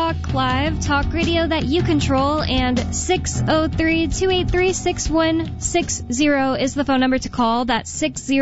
Talk Live, talk radio that you control, and 603-283-6160 is the phone number to call. That's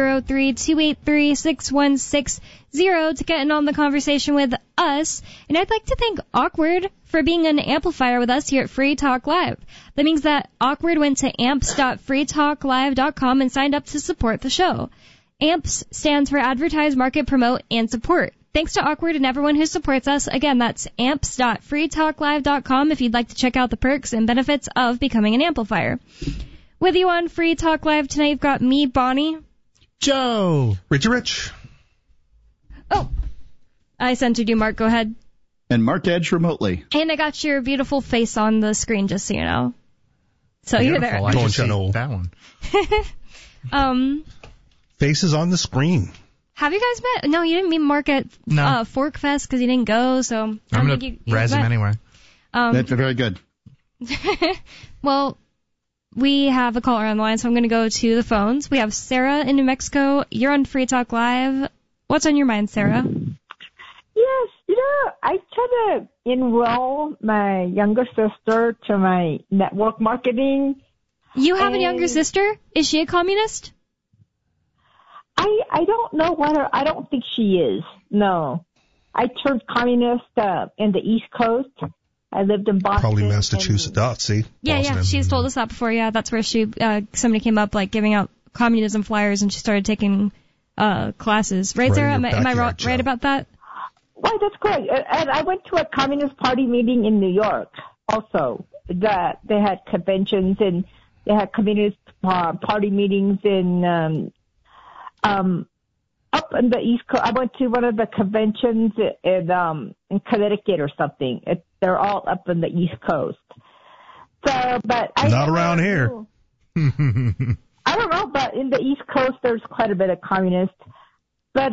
603-283-6160 to get in on the conversation with us. And I'd like to thank Awkward for being an amplifier with us here at Free Talk Live. That means that Awkward went to amps.freetalklive.com and signed up to support the show. AMPS stands for Advertise, Market, Promote, and Support. Thanks to Awkward and everyone who supports us. Again, that's amps.freetalklive.com if you'd like to check out the perks and benefits of becoming an amplifier. With you on Free Talk Live tonight, you've got me, Bonnie. Joe. Rich. Oh, I censored you, Mark. Go ahead. And Mark Edge remotely. And I got your beautiful face on the screen, just so you know. So Beautiful. You're there. I just see that one. Faces on the screen. Have you guys met? No, you didn't meet Mark at Fork Fest because you didn't go, so I'm going to razz him anyway. That's very good. Well, we have a caller on the line, so I'm going to go to the phones. We have Sarah in New Mexico. You're on Free Talk Live. What's on your mind, Sarah? Yes, I try to enroll my younger sister to my network marketing. You have a younger sister? Is she a communist? I don't know whether, I don't think she is. No. I turned communist in the East Coast. I lived in Boston. Probably Massachusetts. See? Yeah, Boston. yeah. She's told us that before. Yeah, that's where somebody came up, like, giving out communism flyers, and she started taking classes. Right, Sarah? Am I right about that? Right, that's correct. And I went to a Communist Party meeting in New York also. That they had conventions, and they had Communist Party meetings in up in the East Coast. I went to one of the conventions in Connecticut or something. They're all up in the East Coast. So, but not around here. I don't know, but in the East Coast, there's quite a bit of communists. But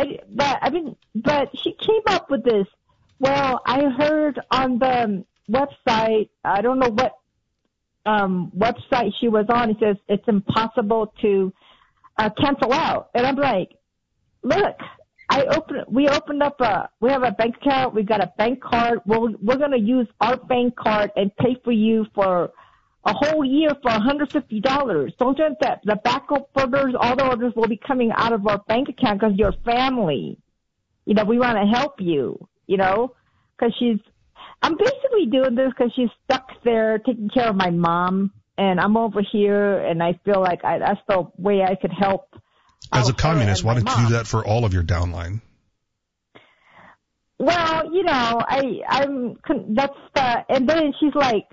she came up with this. Well, I heard on the website, I don't know what website she was on. It says it's impossible to cancel out. And I'm like, look, we have a bank account. We got a bank card. We're going to use our bank card and pay for you for a whole year for $150. Don't you think that the backup orders, all the orders will be coming out of our bank account because you're family. We want to help you, because I'm basically doing this because she's stuck there taking care of my mom, and I'm over here, and I feel like that's the way I could help. As a communist, why don't you do that for all of your downline? Well, and then she's like,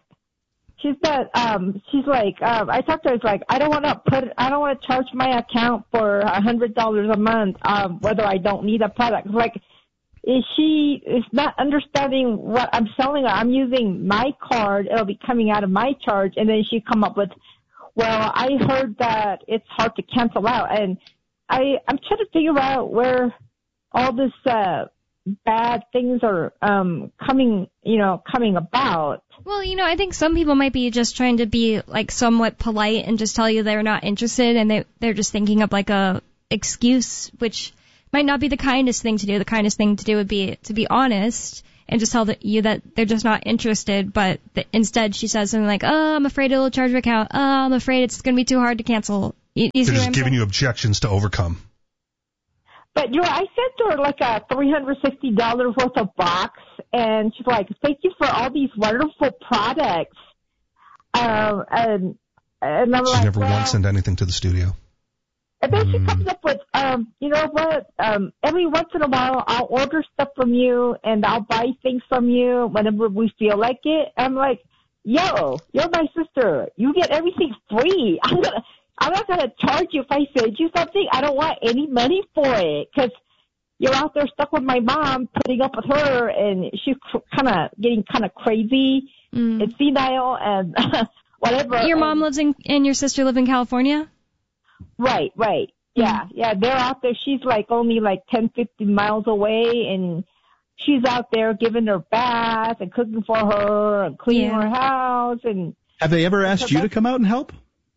I talked to her, it's like, I don't want to charge my account for $100 a month, whether I don't need a product. Like, she is not understanding what I'm selling her. I'm using my card. It'll be coming out of my charge. And then she come up with, well, I heard that it's hard to cancel out. And I'm trying to figure out where all this, bad things are, coming about. Well, I think some people might be just trying to be, like, somewhat polite and just tell you they're not interested, and they're just thinking of, like, a excuse, which might not be the kindest thing to do. The kindest thing to do would be to be honest and just tell you that they're just not interested, but instead she says something like, oh, I'm afraid it'll charge my account. Oh, I'm afraid it's going to be too hard to cancel. They're just giving you objections to overcome. But, I sent her like a $360 worth of box, and she's like, thank you for all these wonderful products. And I'm she never once sent anything to the studio. And then she comes up with, you know what, every once in a while I'll order stuff from you, and I'll buy things from you whenever we feel like it. I'm like, yo, you're my sister. You get everything free. I'm not going to charge you if I send you something. I don't want any money for it because you're out there stuck with my mom, putting up with her, and she's getting kind of crazy and senile and whatever. Your mom lives and your sister live in California? Right. Yeah, they're out there. She's only 10, 15 miles away, and she's out there giving her bath and cooking for her and cleaning her house. And have they ever asked you to come out and help?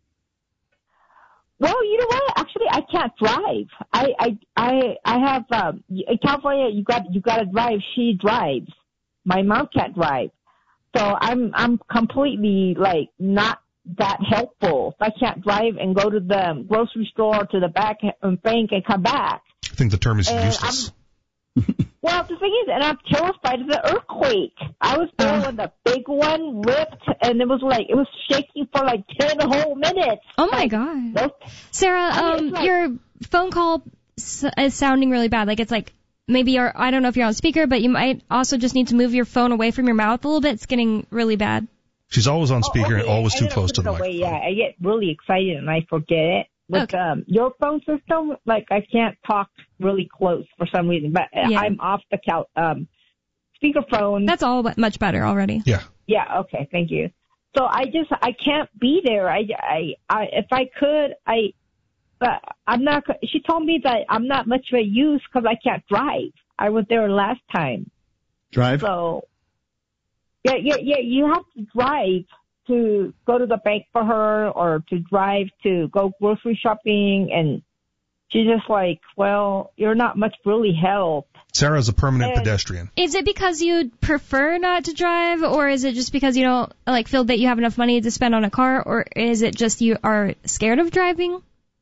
Well, you know what? Actually, I can't drive. I have in California. You got to drive. She drives. my mom can't drive. So I'm completely like not that helpful. If I can't drive and go to the grocery store or to the bank and come back. I think the term is useless. Well, the thing is, and I'm terrified of the earthquake. I was there when the big one ripped, and it was shaking for like 10 whole minutes. Oh my God. Sarah, your phone call is sounding really bad. Like it's like maybe I don't know if you're on speaker, but you might also just need to move your phone away from your mouth a little bit. It's getting really bad. She's always on speaker and always too close to the microphone. Yeah, I get really excited and I forget it. With your phone system, like I can't talk really close for some reason, but I'm off the couch, speakerphone. That's all much better already. Yeah. Yeah. Okay. Thank you. So I can't be there. If I could, but I'm not. She told me that I'm not much of a use because I can't drive. I was there last time. Drive? So, yeah. You have to drive to go to the bank for her or to drive to go grocery shopping. And she's just like, well, you're not much really help. Sarah's a permanent pedestrian. Is it because you prefer not to drive, or is it just because you don't feel that you have enough money to spend on a car, or is it just you are scared of driving?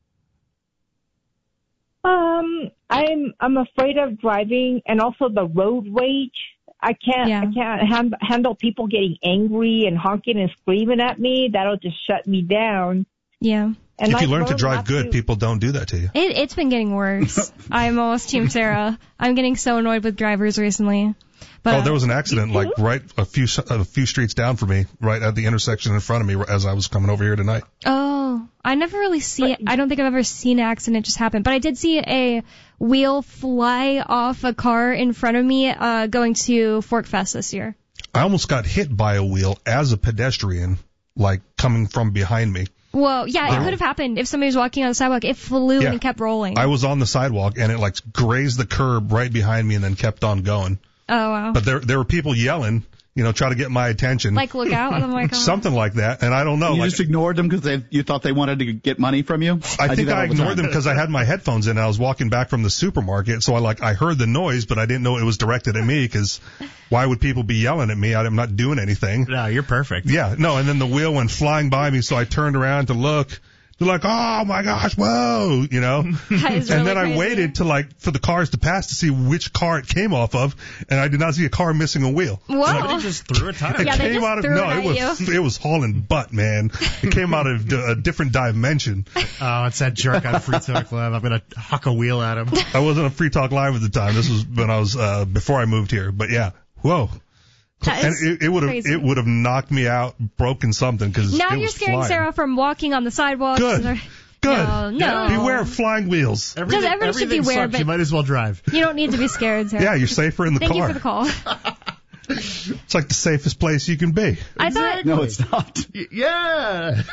I'm afraid of driving, and also the road rage. I can't handle people getting angry and honking and screaming at me. That'll just shut me down. Yeah. And if you learn to drive good, people don't do that to you. It's been getting worse. I'm almost Team Sarah. I'm getting so annoyed with drivers recently. But, there was an accident like right a few streets down from me, right at the intersection in front of me as I was coming over here tonight. Oh, I never really see it. I don't think I've ever seen an accident just happen. But I did see a wheel fly off a car in front of me going to Fork Fest this year. I almost got hit by a wheel as a pedestrian, like coming from behind me. Whoa, yeah, it could have happened if somebody was walking on the sidewalk. It flew and kept rolling. I was on the sidewalk and it like grazed the curb right behind me and then kept on going. Oh, wow. But there were people yelling, try to get my attention. Like, look out. Oh my God. Something like that. And I don't know. You just ignored them because you thought they wanted to get money from you? I think I ignored them because I had my headphones in and I was walking back from the supermarket. So I heard the noise, but I didn't know it was directed at me because why would people be yelling at me? I'm not doing anything. No, you're perfect. Yeah, no. And then the wheel went flying by me. So I turned around to look. They're like, oh my gosh, whoa, And then I waited for the cars to pass to see which car it came off of, and I did not see a car missing a wheel. Whoa. Somebody just threw a tire. It was hauling butt, man. It came out of a different dimension. Oh, it's that jerk out of Free Talk Live. I'm going to huck a wheel at him. I wasn't on Free Talk Live at the time. This was when I was, before I moved here. But yeah, whoa. And it would have knocked me out, broken something because now you're scaring flying. Sarah from walking on the sidewalk. Good. No. Beware of flying wheels. Everyone should beware, but you might as well drive. You don't need to be scared, Sarah. Yeah, you're safer in the Thank car. you for the call. It's like the safest place you can be. I thought. No, it's not. Yeah.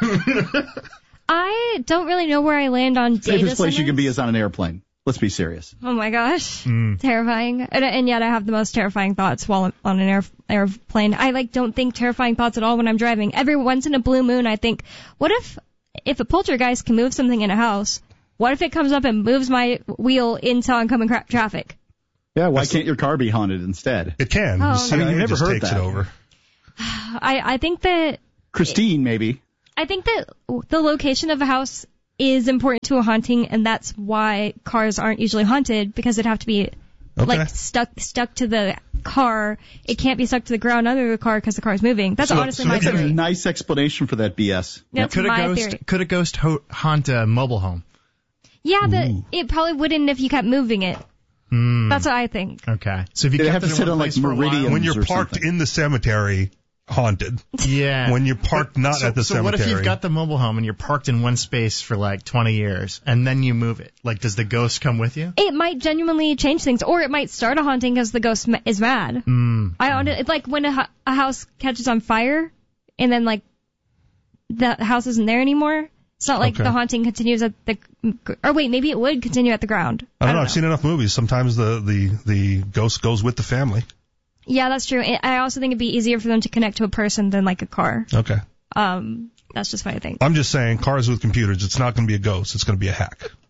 I don't really know where I land on data Safest place centers. you can be is on an airplane. Let's be serious. Oh my gosh. Terrifying. And yet I have the most terrifying thoughts while on an airplane. I don't think terrifying thoughts at all when I'm driving. Every once in a blue moon I think, what if a poltergeist can move something in a house, what if it comes up and moves my wheel into oncoming traffic? Yeah, why can't your car be haunted instead? It can. Oh, I've never just heard takes that. it over. I think that Christine, maybe. I think that the location of a house is important to a haunting, and that's why cars aren't usually haunted, because it'd have to be stuck to the car. It can't be stuck to the ground under the car because the car's moving. That's honestly my That's a theory. nice explanation for that BS. That's my theory. Could a ghost haunt a mobile home? Yeah, but it probably wouldn't if you kept moving it. That's what I think. Okay. So if you They'd kept have to it in sit one on, like, place for a while- meridians. When you're or parked something. in the cemetery, haunted. Yeah. When you're parked not at the So cemetery. what if you've got the mobile home and you're parked in one space for like 20 years and then you move it? Like, does the ghost come with you? It might genuinely change things, or it might start a haunting because the ghost is mad. It's like when a house catches on fire and then like the house isn't there anymore. It's not like the haunting continues at or wait, maybe it would continue at the ground. I don't know. I've seen enough movies. Sometimes the ghost goes with the family. Yeah, that's true. I also think it'd be easier for them to connect to a person than like a car. Okay. That's just what I think. I'm just saying, cars with computers, it's not going to be a ghost. It's going to be a hack.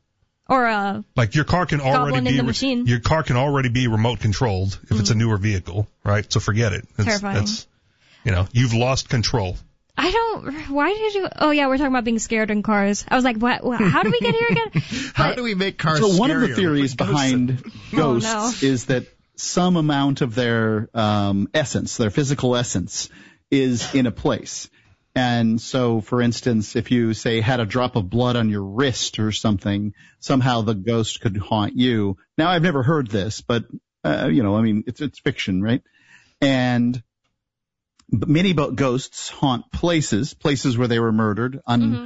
Or a like your car can already goblin in the machine. Your car can already be remote controlled if it's a newer vehicle, right? So forget it. Terrifying. You've lost control. Why did you? Oh yeah, we're talking about being scared in cars. I was like, what? How do we get here again? How do we make cars? So one of the scarier theories with behind ghosts is that some amount of their essence, their physical essence, is in a place. And so, for instance, if you say had a drop of blood on your wrist or something, somehow the ghost could haunt you. Now, I've never heard this, but it's fiction, right? And many ghosts haunt places where they were murdered,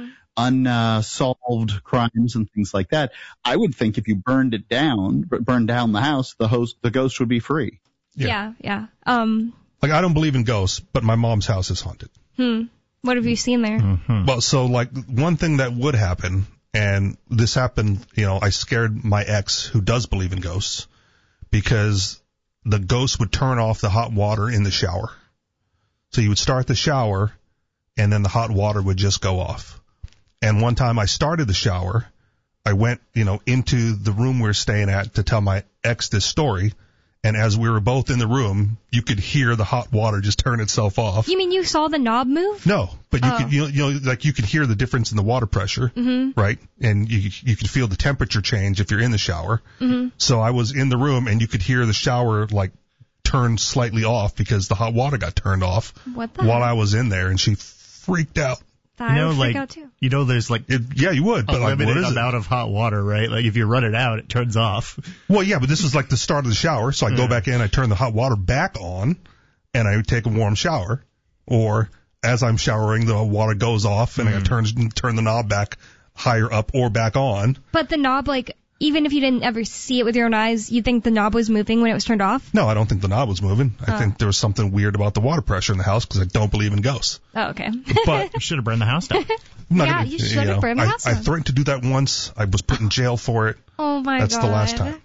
unsolved crimes and things like that. I would think if you burned down the house, the ghost would be free. Yeah. Like, I don't believe in ghosts, but my mom's house is haunted. What have you seen there? Mm-hmm. Well, so like one thing that would happen, and this happened, I scared my ex who does believe in ghosts, because the ghost would turn off the hot water in the shower. So you would start the shower, and then the hot water would just go off. And one time I started the shower, I went, into the room we were staying at to tell my ex this story. And as we were both in the room, you could hear the hot water just turn itself off. You mean you saw the knob move? No, but you could, you could hear the difference in the water pressure, right? And you could feel the temperature change if you're in the shower. So I was in the room, and you could hear the shower turn slightly off because the hot water got turned off while I was in there, and she freaked out. I would freak out too. There's you would, but a limited what is amount of hot water, right? Like if you run it out, it turns off. Well, yeah, but this is like the start of the shower, so I go back in, I turn the hot water back on, and I take a warm shower. Or as I'm showering, the water goes off, and I turn the knob back higher up or back on. But the knob, even if you didn't ever see it with your own eyes, you think the knob was moving when it was turned off? No, I don't think the knob was moving. I think there was something weird about the water pressure in the house because I don't believe in ghosts. Oh, okay. But you should have burned the house down. You should have burned the house down. I threatened to do that once. I was put in jail for it. Oh, my God. That's the last time.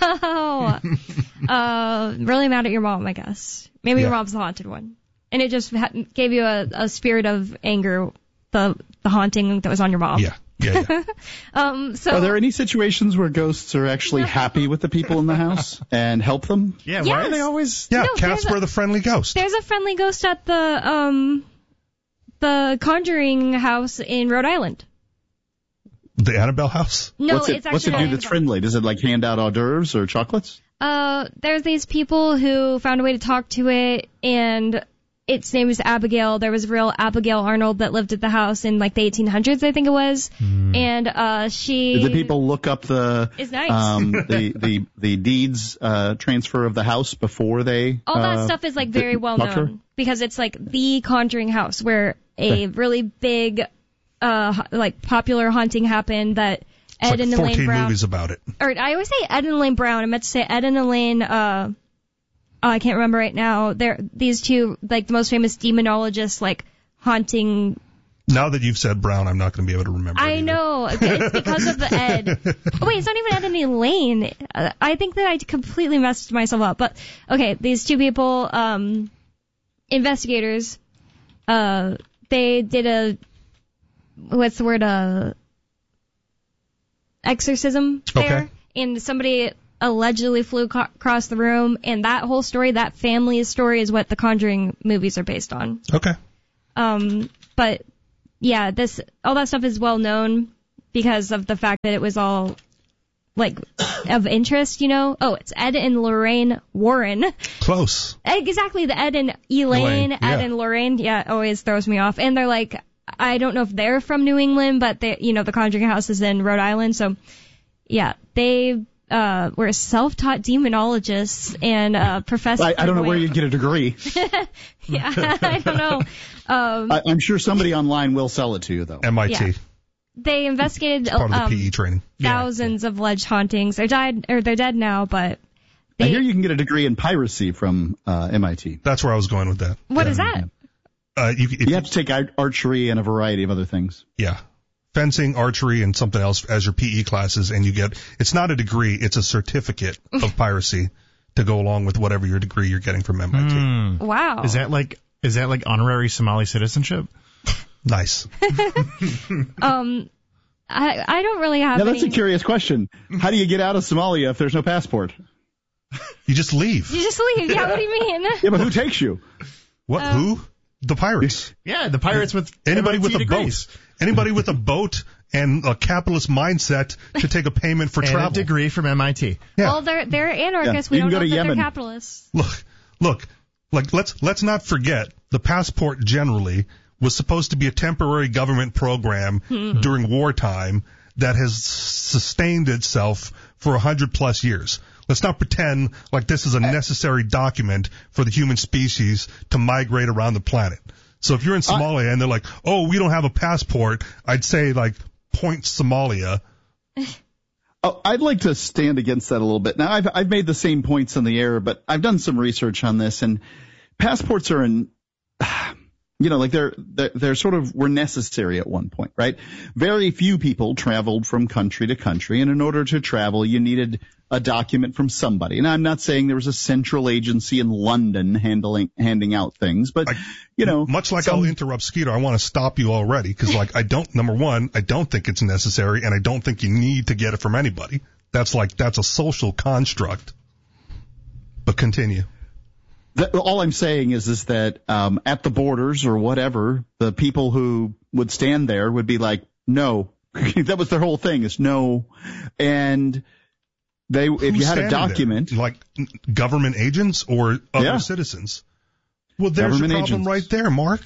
No. Really mad at your mom, I guess. Maybe your mom's the haunted one. And it just gave you a spirit of anger, the haunting that was on your mom. Yeah. So are there any situations where ghosts are actually happy with the people in the house and help them? Yeah, yes. Why are they always? Yeah, Casper the friendly ghost. There's a friendly ghost at the Conjuring house in Rhode Island. The Annabelle house? No, what's it do that's friendly? Does it hand out hors d'oeuvres or chocolates? There's these people who found a way to talk to it, and its name is Abigail. There was a real Abigail Arnold that lived at the house in the 1800s, I think it was. And she. Did the people look up the is nice. the deeds transfer of the house before they? All that stuff is very well known because it's the Conjuring house where a really big popular haunting happened that Ed and Elaine 14 Brown. Movies about it. Or I always say Ed and Elaine Brown. I meant to say Ed and Elaine. I can't remember right now. They're these two the most famous demonologists haunting. Now that you've said Brown, I'm not going to be able to remember. I know. It's because of the Ed. Oh, wait, it's not even Ed and Elaine. I think that I completely messed myself up. But okay, these two people, investigators, they did exorcism there, okay. And somebody allegedly flew across the room, and that whole story, that family's story, is what the Conjuring movies are based on. Okay. But yeah, all that stuff is well known because of the fact that it was all of interest, Oh, it's Ed and Lorraine Warren. Close. Exactly, the Ed and Elaine. Ed and Lorraine. Yeah, always throws me off. And they're I don't know if they're from New England, but they, the Conjuring house is in Rhode Island, so yeah, they were self-taught demonologists and professors. I don't know where you'd get a degree. Yeah, I don't know. I'm sure somebody online will sell it to you, though. MIT. Yeah. They investigated part of the PE training. Thousands of alleged hauntings. They're dead now, but I hear you can get a degree in piracy from MIT. That's where I was going with that. What is that? You have to take archery and a variety of other things. Yeah. Fencing, archery, and something else as your PE classes, and it's not a degree, it's a certificate of piracy to go along with whatever your degree you're getting from MIT. Wow. Is that like honorary Somali citizenship? Nice. I don't really have Now, that's any. a curious question. How do you get out of Somalia if there's no passport? You just leave. You just leave. Yeah, what do you mean? Yeah, but who takes you? What? Who? The pirates. Yeah, the pirates with Anybody MIT with a degrees. boat. Anybody with a boat and a capitalist mindset to take a payment for and travel. a degree from MIT. Yeah. Well, they're anarchists. Yeah. We You don't can go know to if they're Yemen. capitalists. Look, like let's not forget the passport generally was supposed to be a temporary government program during wartime that has sustained itself for 100+ years. Let's not pretend like this is a necessary document for the human species to migrate around the planet. So if you're in Somalia and they're like, oh, we don't have a passport, I'd say like point Somalia. Oh, I'd like to stand against that a little bit. Now, I've made the same points in the air, but I've done some research on this, and passports are like they're sort of were necessary at one point, right? Very few people traveled from country to country, and in order to travel, you needed a document from somebody. And I'm not saying there was a central agency in London handing out things, but much like I'll interrupt Skeeter, I want to stop you already because, like, number one, I don't think it's necessary, and I don't think you need to get it from anybody. That's a social construct. But continue. All I'm saying is that at the borders or whatever, the people who would stand there would be like, no. That was their whole thing, is no. And if you had a document, there? Like government agents or other citizens. Well, there's your problem right there, Mark.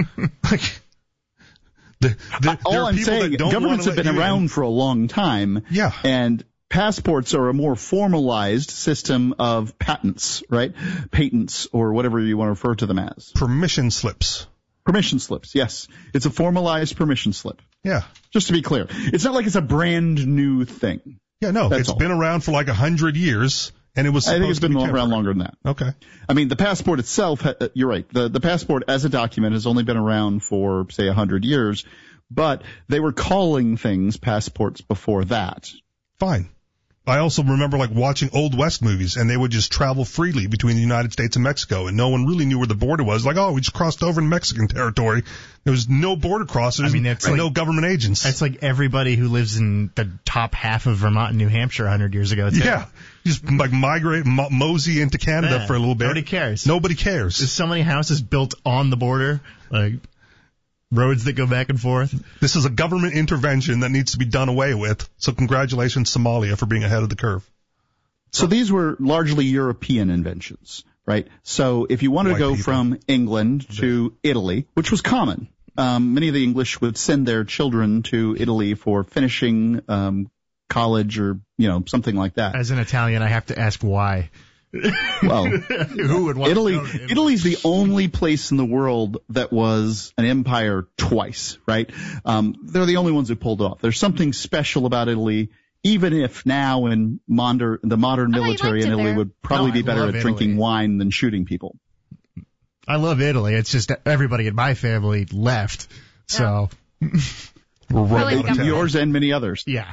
All I'm saying, governments have been around for a long time. Yeah. And passports are a more formalized system of patents, right? Patents, or whatever you want to refer to them as. Permission slips. Permission slips, yes. It's a formalized permission slip. Yeah. Just to be clear. It's not like it's a brand new thing. Yeah, no, That's it's all. been around for like 100 years, and it was supposed I think it's been to be around longer than that. Okay. I mean, the passport itself, you're right. The passport as a document has only been around for, say, 100 years, but they were calling things passports before that. Fine. I also remember like watching Old West movies, and they would just travel freely between the United States and Mexico, and no one really knew where the border was. Like, oh, we just crossed over in Mexican territory. There was no border crossers and no government agents. It's like everybody who lives in the top half of Vermont and New Hampshire 100 years ago, too. Yeah. Just like migrate, mosey into Canada for a little bit. Nobody cares. Nobody cares. There's so many houses built on the border, like roads that go back and forth. This is a government intervention that needs to be done away with. So congratulations, Somalia, for being ahead of the curve. So these were largely European inventions, right? So if you wanted to go from England to Italy, which was common, many of the English would send their children to Italy for finishing college or, something like that. As an Italian, I have to ask why. Well, who would want Italy? to go to Italy? Italy's the only place in the world that was an empire twice, right? They're the only ones who pulled it off. There's something special about Italy, even if now in the modern military in Italy would probably be better at drinking wine than shooting people. I love Italy. It's just everybody in my family left, so we're right out of town. Yours and many others. Yeah.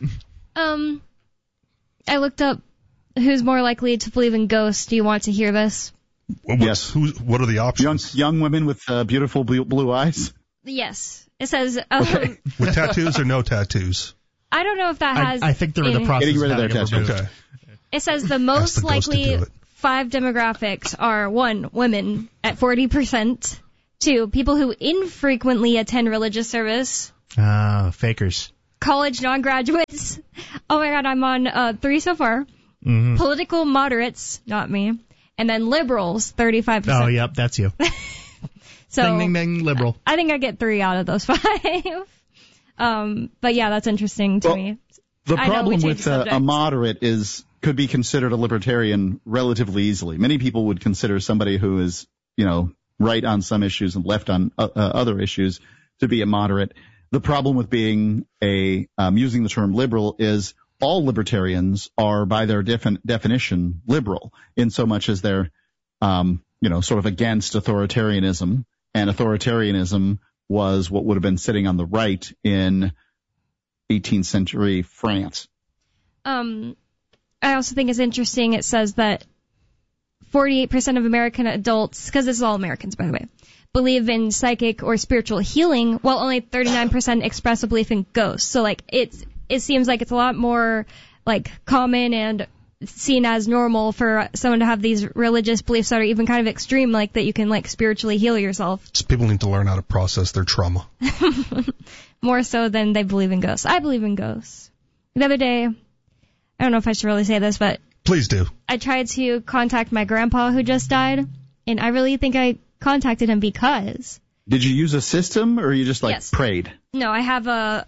I looked up who's more likely to believe in ghosts. Do you want to hear this? Yes. What are the options? Young women with beautiful blue eyes? Yes. It says... With tattoos or no tattoos? I don't know if that has... I think they're in the process getting rid of of their tattoos. Okay. It says the most likely 5 demographics are 1, women at 40%, 2, people who infrequently attend religious service, Fakers. college non-graduates, oh my god, I'm on 3 so far, political moderates, not me, and then liberals, 35%. Oh, yep, that's you. So ding, ding, ding, liberal. I think I get 3 out of those 5. But yeah, that's interesting to me. The problem with a moderate could be considered a libertarian relatively easily. Many people would consider somebody who is, right on some issues and left on other issues to be a moderate. The problem with being using the term liberal is all libertarians are by their definition liberal in so much as they're, sort of against authoritarianism, and authoritarianism was what would have been sitting on the right in 18th century France. I also think it's interesting. It says that 48% of American adults, because this is all Americans, by the way, believe in psychic or spiritual healing, while only 39% express a belief in ghosts. So, like, it seems like it's a lot more, like, common and seen as normal for someone to have these religious beliefs that are even kind of extreme, like that you can, like, spiritually heal yourself. Just people need to learn how to process their trauma. More so than they believe in ghosts. I believe in ghosts. The other day, I don't know if I should really say this, but... Please do. I tried to contact my grandpa who just died, and I really think I contacted him because... Did you use a system, or you just, like, yes. prayed? No, I have a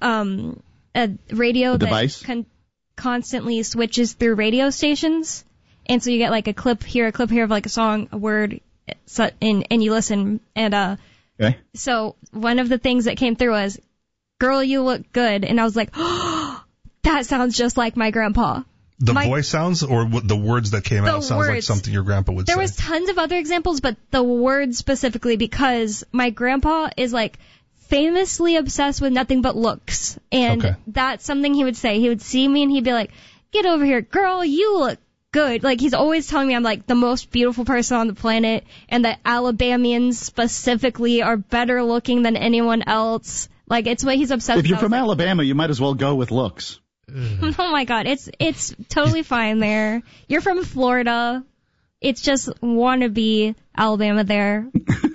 radio device? That constantly switches through radio stations, and so you get, like, a clip here of, like, a song, a word, and you listen, and, okay. So one of the things that came through was, "Girl, you look good," and I was like, oh, that sounds just like my grandpa. The voice sounds, or what the words that came out sounds words. Like something your grandpa would say? There was tons of other examples, but the words specifically, because my grandpa is, like, famously obsessed with nothing but looks, and that's something he would say. He would see me and he'd be like, "Get over here, girl, you look good." Like, he's always telling me I'm, like, the most beautiful person on the planet, and that Alabamians specifically are better looking than anyone else. Like, it's what he's obsessed with. If you're from Alabama, you might as well go with looks. Oh my God, it's totally fine there. You're from Florida. It's just wannabe Alabama there.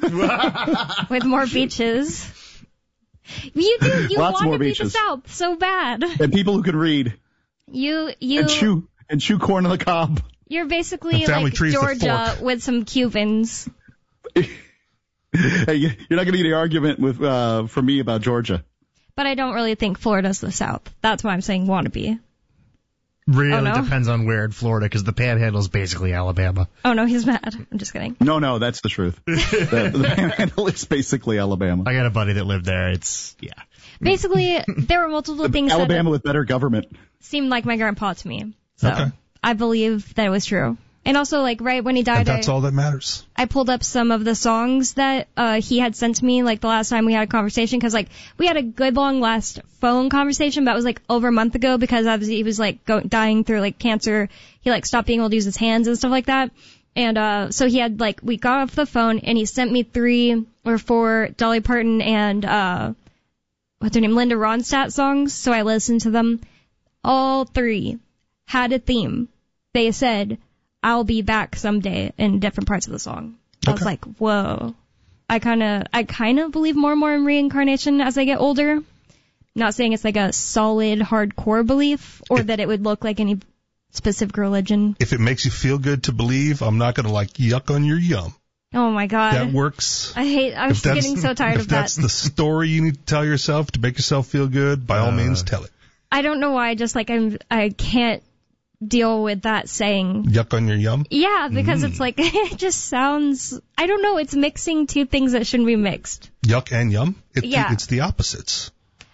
With more beaches. You want to be the South so bad. And people who can read. You and chew corn on the cob. You're basically like Georgia with some Cubans. Hey, you're not going to get any argument with from me about Georgia. But I don't really think Florida's the South. That's why I'm saying wannabe. Really depends on where in Florida, because the Panhandle is basically Alabama. Oh, no, he's mad. I'm just kidding. No, that's the truth. the Panhandle is basically Alabama. I got a buddy that lived there. Basically, there were multiple things Alabama with better government. Seemed like my grandpa to me. So I believe that it was true. And also, like, right when he died, and that's all that matters. I pulled up some of the songs that he had sent to me, like, the last time we had a conversation, because, like, we had a good long last phone conversation, but it was, like, over a month ago, because he was, like, dying through, like, cancer. He, like, stopped being able to use his hands and stuff like that. And so he had, like, we got off the phone, and he sent me 3 or 4 Dolly Parton and, what's her name, Linda Ronstadt songs, so I listened to them. All 3 had a theme. They said, "I'll be back someday," in different parts of the song. I was like, whoa. I kind of believe more and more in reincarnation as I get older. Not saying it's like a solid, hardcore belief, or that it would look like any specific religion. If it makes you feel good to believe, I'm not going to, like, yuck on your yum. Oh my God. That works. I'm getting so tired of that. If that's the story you need to tell yourself to make yourself feel good, by all means, tell it. I don't know why, just like I can't deal with that saying. Yuck on your yum? Yeah, because it's like, it just sounds, I don't know, it's mixing 2 things that shouldn't be mixed. Yuck and yum? It's the opposites.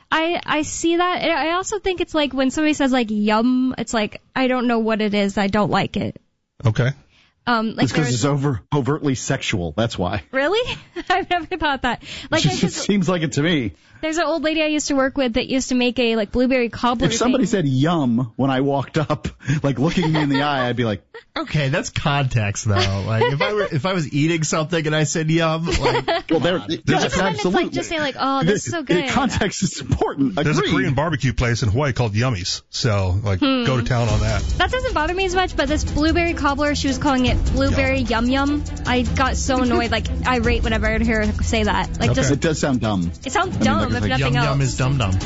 I see that. I also think it's like when somebody says like yum, it's like, I don't know what it is. I don't like it. Okay. Like it's because it's overtly sexual. That's why. Really? I've never thought that. Like, it just seems like it to me. There's an old lady I used to work with that used to make a, like, blueberry cobbler. If somebody said yum when I walked up, like, looking me in the eye, I'd be like, okay, that's context, though. Like, if I was eating something and I said yum, like, well, there's absolutely. It's like just say, like, oh, this is so good. Context is important. There's a Korean barbecue place in Hawaii called Yummies, so, like, go to town on that. That doesn't bother me as much, but this blueberry cobbler, she was calling it blueberry yum yum. I got so annoyed, like, irate whenever I heard her say that. Like, it does sound dumb. It sounds dumb, if nothing else. Yum is dumb dumb.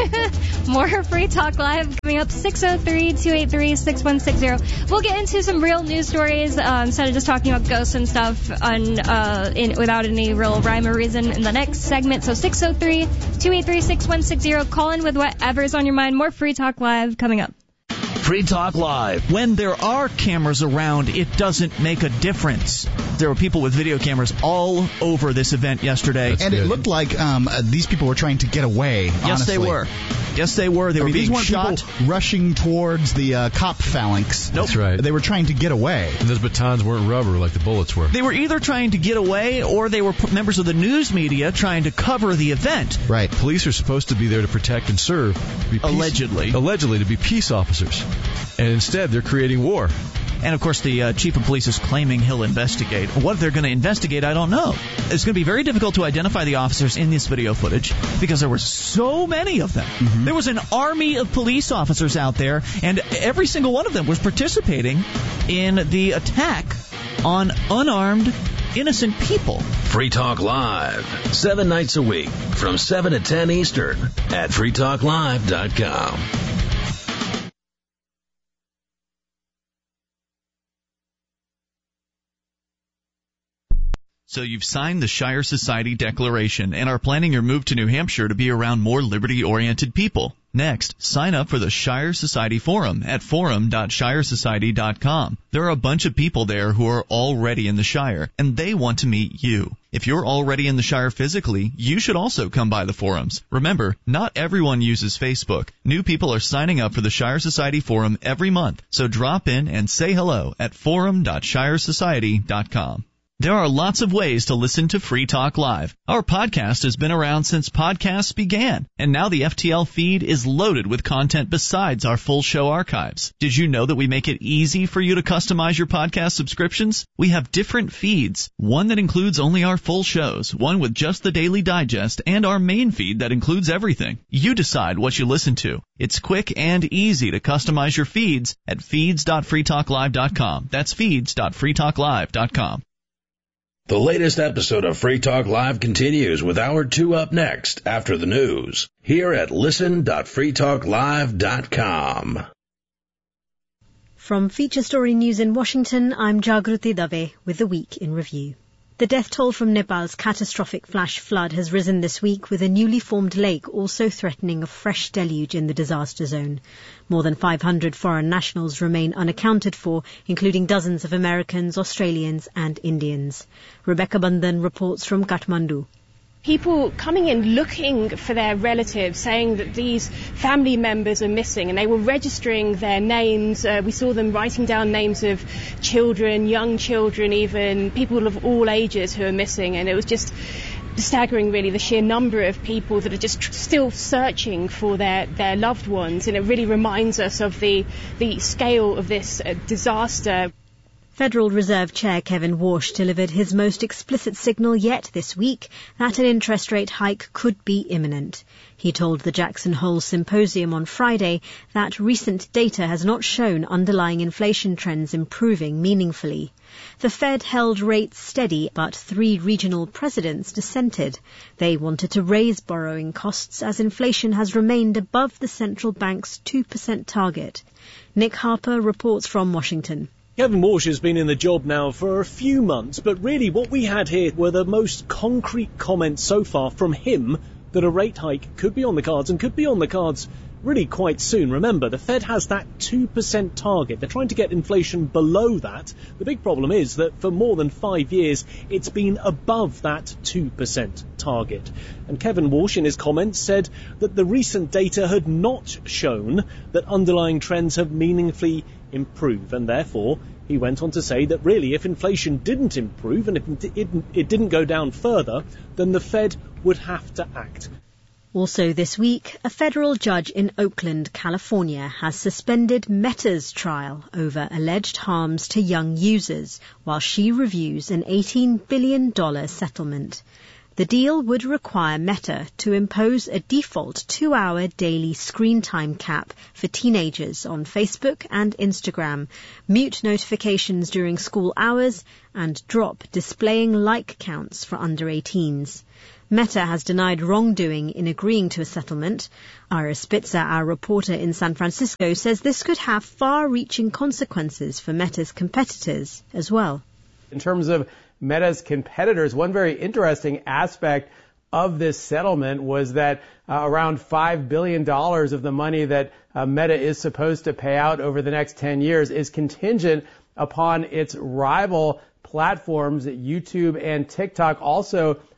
More Free Talk Live coming up, 603-283-6160. We'll get into some real news stories instead of just talking about ghosts and stuff without any real rhyme or reason in the next segment. So 603-283-6160. Call in with whatever's on your mind. More Free Talk Live coming up. Free Talk Live. When there are cameras around, it doesn't make a difference. There were people with video cameras all over this event yesterday. And it looked like these people were trying to get away, Yes, honestly. they were. Yes, they were. They were being shot. Rushing towards the cop phalanx. Nope. That's right. They were trying to get away. And those batons weren't rubber like the bullets were. They were either trying to get away or they were members of the news media trying to cover the event. Right. Police are supposed to be there to protect and serve. Allegedly. Allegedly, to be peace officers. And instead, they're creating war. And, of course, the chief of police is claiming he'll investigate. What they're going to investigate, I don't know. It's going to be very difficult to identify the officers in this video footage because there were so many of them. Mm-hmm. There was an army of police officers out there, and every single one of them was participating in the attack on unarmed, innocent people. Free Talk Live, 7 nights a week from 7 to 10 Eastern at freetalklive.com. So you've signed the Shire Society Declaration and are planning your move to New Hampshire to be around more liberty-oriented people. Next, sign up for the Shire Society Forum at forum.shiresociety.com. There are a bunch of people there who are already in the Shire, and they want to meet you. If you're already in the Shire physically, you should also come by the forums. Remember, not everyone uses Facebook. New people are signing up for the Shire Society Forum every month, so drop in and say hello at forum.shiresociety.com. There are lots of ways to listen to Free Talk Live. Our podcast has been around since podcasts began, and now the FTL feed is loaded with content besides our full show archives. Did you know that we make it easy for you to customize your podcast subscriptions? We have different feeds, one that includes only our full shows, one with just the Daily Digest, and our main feed that includes everything. You decide what you listen to. It's quick and easy to customize your feeds at feeds.freetalklive.com. That's feeds.freetalklive.com. The latest episode of Free Talk Live continues with Hour 2 up next after the news here at listen.freetalklive.com. From Feature Story News in Washington, I'm Jagruti Dave with the Week in Review. The death toll from Nepal's catastrophic flash flood has risen this week, with a newly formed lake also threatening a fresh deluge in the disaster zone. More than 500 foreign nationals remain unaccounted for, including dozens of Americans, Australians and Indians. Rebecca Bandhan reports from Kathmandu. People coming in looking for their relatives, saying that these family members are missing, and they were registering their names. We saw them writing down names of children, young children, even people of all ages who are missing, and it was just staggering, really, the sheer number of people that are just still searching for their loved ones, and it really reminds us of the scale of this disaster. Federal Reserve Chair Kevin Warsh delivered his most explicit signal yet this week that an interest rate hike could be imminent. He told the Jackson Hole Symposium on Friday that recent data has not shown underlying inflation trends improving meaningfully. The Fed held rates steady, but 3 regional presidents dissented. They wanted to raise borrowing costs as inflation has remained above the central bank's 2% target. Nick Harper reports from Washington. Kevin Warsh has been in the job now for a few months, but really what we had here were the most concrete comments so far from him that a rate hike could be on the cards, and could be on the cards really quite soon. Remember, the Fed has that 2% target. They're trying to get inflation below that. The big problem is that for more than 5 years, it's been above that 2% target. And Kevin Warsh, in his comments, said that the recent data had not shown that underlying trends have meaningfully improved, and therefore he went on to say that really if inflation didn't improve and if it didn't go down further, then the Fed would have to act. Also this week, a federal judge in Oakland, California, has suspended Meta's trial over alleged harms to young users while she reviews an $18 billion settlement. The deal would require Meta to impose a default 2-hour daily screen time cap for teenagers on Facebook and Instagram, mute notifications during school hours, and drop displaying like counts for under 18s. Meta has denied wrongdoing in agreeing to a settlement. Ira Spitzer, our reporter in San Francisco, says this could have far-reaching consequences for Meta's competitors as well. In terms of Meta's competitors, one very interesting aspect of this settlement was that around $5 billion of the money that Meta is supposed to pay out over the next 10 years is contingent upon its rival platforms, YouTube and TikTok, also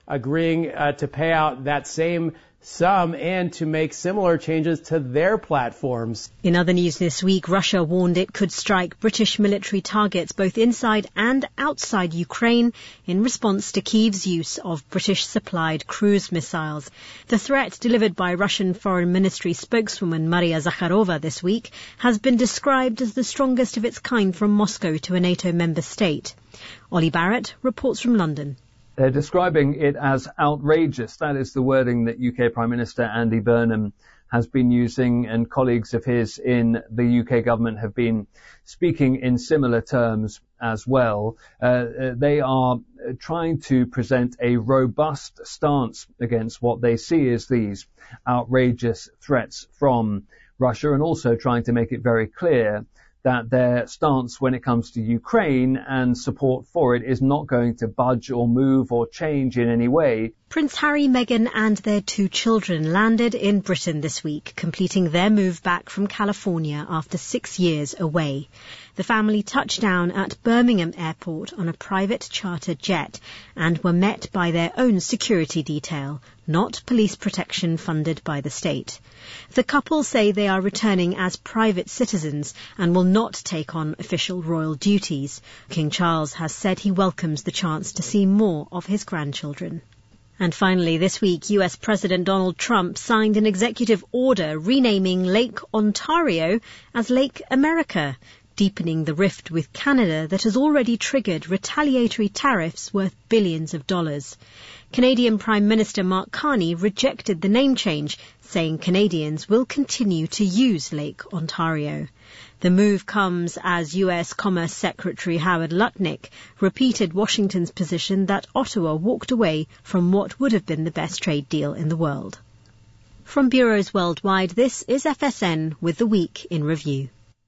agreeing to pay out that same sum and to make similar changes to their platforms. In other news this week, Russia warned it could strike British military targets both inside and outside Ukraine in response to Kyiv's use of British-supplied cruise missiles. The threat, delivered by Russian Foreign Ministry spokeswoman Maria Zakharova this week, has been described as the strongest of its kind from Moscow to a NATO member state. Ollie Barrett reports from London. They're describing it as outrageous. That is the wording that UK Prime Minister Andy Burnham has been using, and colleagues of his in the UK government have been speaking in similar terms as well. They are trying to present a robust stance against what they see as these outrageous threats from Russia, and also trying to make it very clear that their stance when it comes to Ukraine and support for it is not going to budge or move or change in any way. Prince Harry, Meghan and their 2 children landed in Britain this week, completing their move back from California after 6 years away. The family touched down at Birmingham Airport on a private charter jet and were met by their own security detail, not police protection funded by the state. The couple say they are returning as private citizens and will not take on official royal duties. King Charles has said he welcomes the chance to see more of his grandchildren. And finally, this week, US President Donald Trump signed an executive order renaming Lake Ontario as Lake America, deepening the rift with Canada that has already triggered retaliatory tariffs worth billions of dollars. Canadian Prime Minister Mark Carney rejected the name change, saying Canadians will continue to use Lake Ontario. The move comes as US Commerce Secretary Howard Lutnick repeated Washington's position that Ottawa walked away from what would have been the best trade deal in the world. From bureaus worldwide, this is FSN with the Week in Review.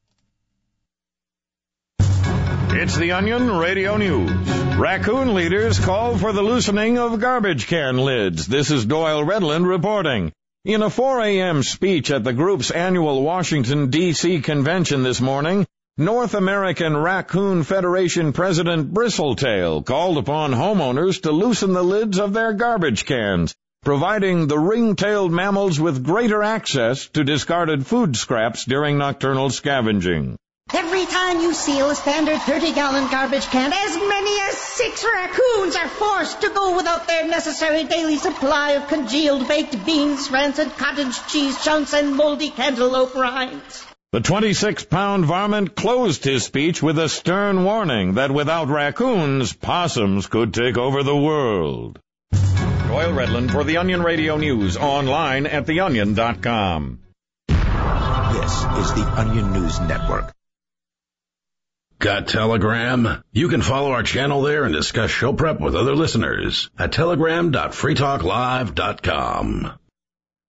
It's the Onion Radio News. Raccoon leaders call for the loosening of garbage can lids. This is Doyle Redland reporting. In a 4 a.m. speech at the group's annual Washington, D.C. convention this morning, North American Raccoon Federation President Bristletail called upon homeowners to loosen the lids of their garbage cans, providing the ring-tailed mammals with greater access to discarded food scraps during nocturnal scavenging. Every time you seal a standard 30-gallon garbage can, as many as 6 raccoons are forced to go without their necessary daily supply of congealed baked beans, rancid cottage cheese chunks, and moldy cantaloupe rinds. The 26-pound varmint closed his speech with a stern warning that without raccoons, possums could take over the world. Doyle Redland for the Onion Radio News, online at theonion.com. This is the Onion News Network. Got Telegram? You can follow our channel there and discuss show prep with other listeners at telegram.freetalklive.com.